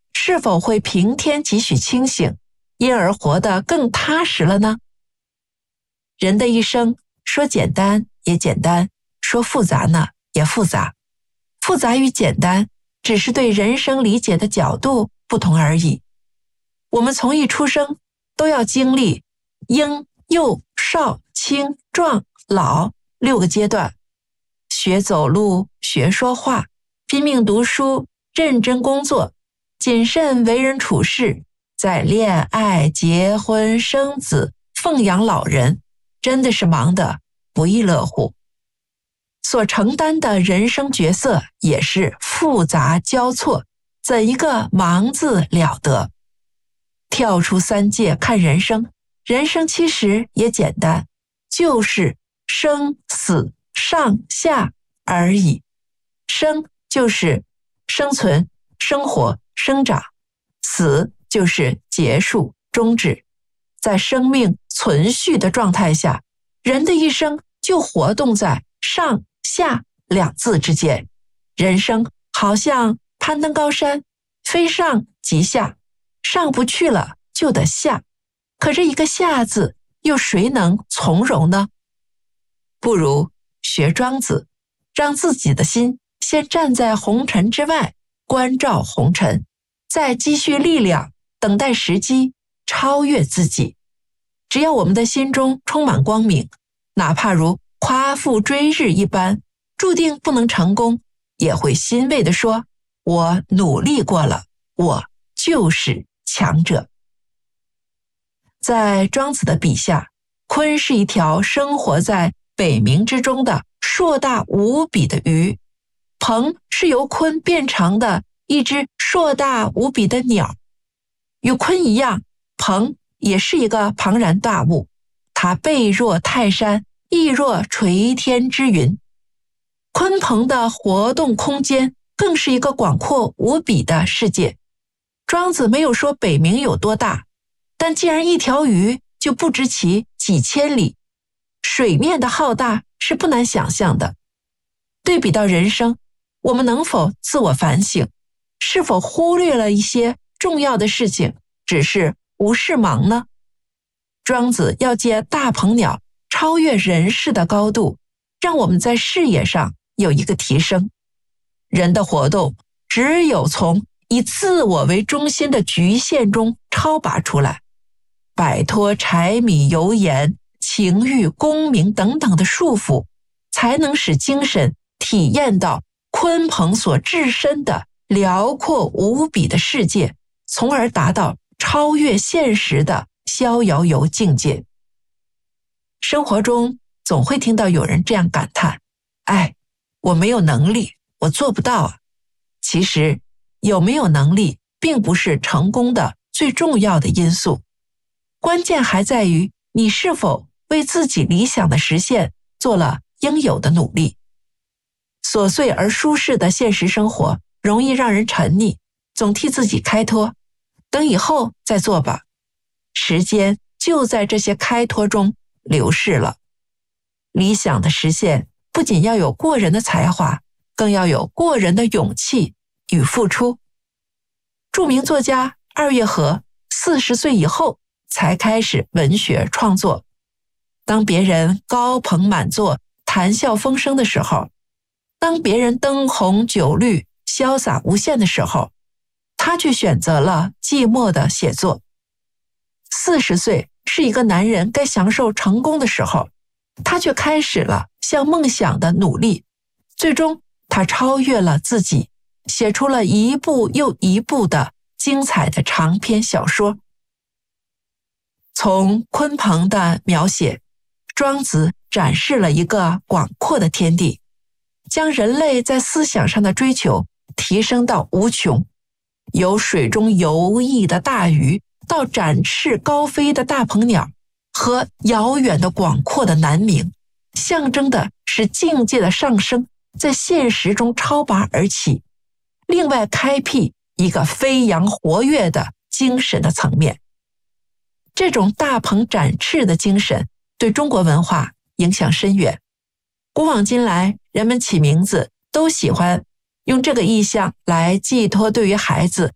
是否会平添几许清醒，因而活得更踏实了呢？人的一生，说简单也简单，说复杂呢也复杂。复杂与简单，只是对人生理解的角度不同而已。我们从一出生都要经历婴、幼、少、青、壮、老6个阶段，学走路，学说话，拼命读书，认真工作，谨慎为人处事，再恋爱、结婚、生子，奉养老人，真的是忙得不亦乐乎。所承担的人生角色也是复杂交错，怎一个忙字了得。跳出3界看人生，人生其实也简单，就是生死上下而已。生就是生存、生活、生长，死就是结束、终止。在生命存续的状态下，人的一生就活动在上下2字之间。人生好像攀登高山，非上即下，上不去了就得下，可这一个下字，又谁能从容呢？不如学庄子，让自己的心先站在红尘之外，关照红尘，再积蓄力量，等待时机，超越自己。只要我们的心中充满光明，哪怕如夸父追日一般，注定不能成功，也会欣慰地说，我努力过了，我就是强者。在庄子的笔下，鲲是一条生活在北冥之中的硕大无比的鱼，鹏是由鲲变成的一只硕大无比的鸟。与鲲一样，鹏也是一个庞然大物，它背若泰山，翼若垂天之云。鲲鹏的活动空间更是一个广阔无比的世界。庄子没有说北冥有多大，但既然一条鱼就不知其几千里，水面的浩大是不难想象的。对比到人生，我们能否自我反省，是否忽略了一些重要的事情，只是无事忙呢？庄子要借大鹏鸟超越人世的高度，让我们在视野上有一个提升。人的活动只有从以自我为中心的局限中超拔出来，摆脱柴米油盐、情欲、功名等等的束缚，才能使精神体验到鲲鹏所置身的辽阔无比的世界，从而达到超越现实的逍遥游境界。生活中总会听到有人这样感叹，我没有能力，我做不到啊。其实有没有能力并不是成功的最重要的因素，关键还在于你是否为自己理想的实现做了应有的努力。琐碎而舒适的现实生活容易让人沉溺，总替自己开脱，等以后再做吧。时间就在这些开脱中流逝了。理想的实现不仅要有过人的才华，更要有过人的勇气与付出。著名作家二月河40岁以后才开始文学创作。当别人高朋满座、谈笑风生的时候，当别人灯红酒绿、潇洒无限的时候，他却选择了寂寞的写作。40岁是一个男人该享受成功的时候，他却开始了向梦想的努力。最终他超越了自己，写出了一部又一部的精彩的长篇小说。从鲲鹏的描写，庄子展示了一个广阔的天地，将人类在思想上的追求提升到无穷。由水中游弋的大鱼，到展翅高飞的大鹏鸟，和遥远的广阔的南冥，象征的是境界的上升，在现实中超拔而起，另外开辟一个飞扬活跃的精神的层面。这种大鹏展翅的精神对中国文化影响深远，古往今来人们起名字都喜欢用这个意象来寄托对于孩子